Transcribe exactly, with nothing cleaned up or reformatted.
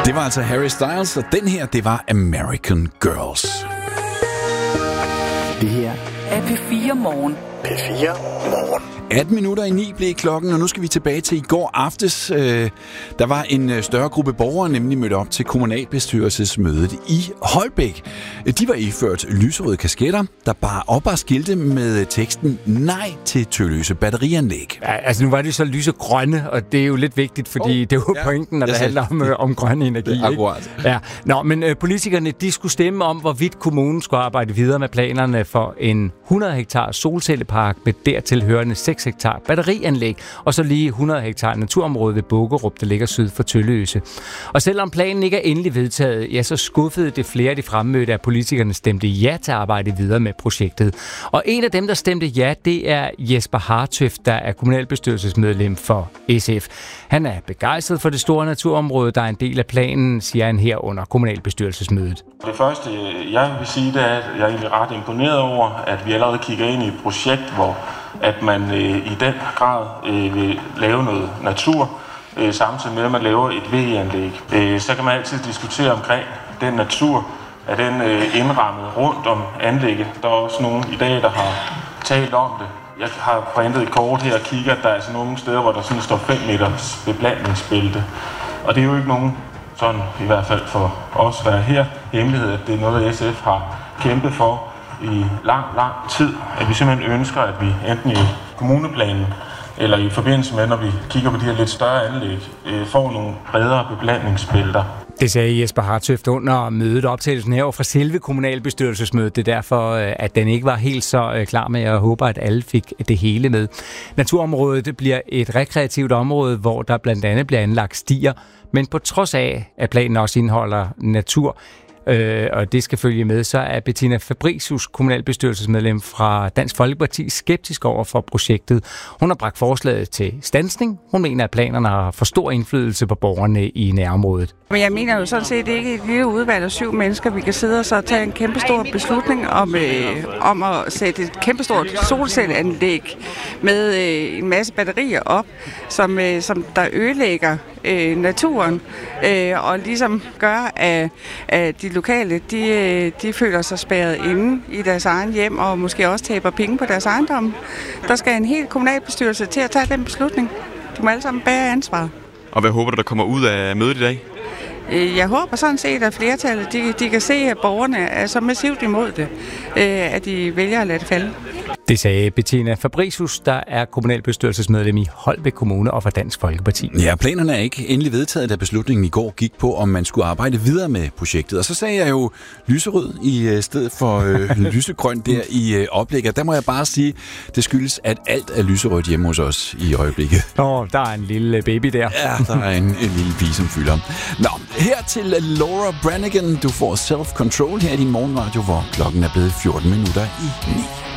Det var altså Harry Styles, og den her, det var American Girls. Det her er P fire Morgen. P fire Morgen. atten minutter i ni blev klokken, og nu skal vi tilbage til i går aftes. Øh, der var en større gruppe borgere, nemlig mødt op til kommunalbestyrelsesmødet i Holbæk. De var iført lyserøde kasketter, der bar op og skilte med teksten nej til Tølløse batterianlæg. Ja, altså nu var det så lysegrønne, og det er jo lidt vigtigt, fordi oh, det er jo ja, pointen, når det handler om, det, om grøn energi. Det er akkurat. Ikke? Ja. Nå, men øh, politikerne, de skulle stemme om, hvorvidt kommunen skulle arbejde videre med planerne for en hundrede hektar solcellepark med dertil hørende seks hektar batterianlæg, og så lige hundrede hektar naturområde ved Bukkerup, der ligger syd for Tølløse. Og selvom planen ikke er endelig vedtaget, ja, så skuffede det flere af de fremmødte, at politikerne stemte ja til at arbejde videre med projektet. Og en af dem, der stemte ja, det er Jesper Hartøft, der er kommunalbestyrelsesmedlem for S F. Han er begejstret for det store naturområde, der er en del af planen, siger han her under kommunalbestyrelsesmødet. Det første, jeg vil sige, det er, at jeg er egentlig ret imponeret over, at vi allerede kigger ind i et projekt, hvor at man øh, i den grad øh, vil lave noget natur, øh, samtidig med, at man laver et V E-anlæg. Øh, så kan man altid diskutere omkring den natur, er den øh, indrammet rundt om anlægget. Der er også nogen i dag, der har talt om det. Jeg har printet et kort her og kigger, at der er altså nogle steder, hvor der sådan står fem meters beblandingsbælte. Og det er jo ikke nogen, sådan i hvert fald for os, der er her, hemmelighed, at det er noget, S F har kæmpet for i lang, lang tid, at vi simpelthen ønsker, at vi enten i kommuneplanen eller i forbindelse med, når vi kigger på de her lidt større anlæg, får nogle bredere beblandingsbælter. Det sagde Jesper Hartøft under mødet. Optagelsen her fra selve kommunalbestyrelsesmødet. Det er derfor, at den ikke var helt så klar med. Jeg håber, at alle fik det hele med. Naturområdet det bliver et rekreativt område, hvor der blandt andet bliver anlagt stier. Men på trods af, at planen også indeholder natur, Øh, og det skal følge med, så er Bettina Fabricius, kommunalbestyrelsesmedlem fra Dansk Folkeparti, skeptisk over for projektet. Hun har bragt forslaget til standsning. Hun mener, at planerne har for stor indflydelse på borgerne i nærområdet. Men jeg mener jo sådan set ikke et lille udvalg af syv mennesker, vi kan sidde og så tage en kæmpestor beslutning om, øh, om at sætte et kæmpestort solcelleanlæg med øh, en masse batterier op, som, øh, som der ødelægger øh, naturen, øh, og ligesom gør, at, at de lokale, de, de føler sig spærret inde i deres egen hjem, og måske også taber penge på deres ejendom. Der skal en hel kommunalbestyrelse til at tage den beslutning. De må alle sammen bære ansvar. Og hvad håber du, der kommer ud af mødet i dag? Jeg håber sådan set, at flertallet de, de kan se, at borgerne er så massivt imod det, at de vælger at lade det falde. Det sagde Bettina Fabricius, der er kommunalbestyrelsesmedlem i Holbæk Kommune og for Dansk Folkeparti. Ja, planerne er ikke endelig vedtaget, da beslutningen i går gik på, om man skulle arbejde videre med projektet. Og så sagde jeg jo lyserød i stedet for øh, lysegrøn der i øh, oplægget. Der må jeg bare sige, det skyldes, at alt er lyserødt hjemme hos os i øjeblikket. Nå, der er en lille baby der. Ja, der er en, en lille pige, som fylder. Nå, her til Laura Branigan. Du får Self Control her i din morgenradio, hvor klokken er blevet fjorten minutter i ni.